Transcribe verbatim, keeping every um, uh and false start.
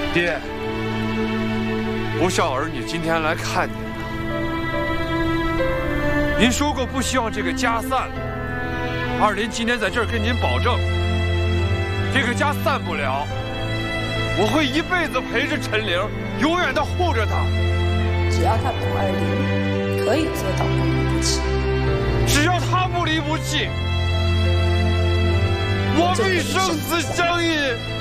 爹，不孝儿女今天来看您了。您说过不希望这个家散了，二林今天在这儿跟您保证，这个家散不了。我会一辈子陪着陈玲，永远的护着她。 只要他懂二林可以做到不离不弃， 只要他不离不弃，我们与生死相依。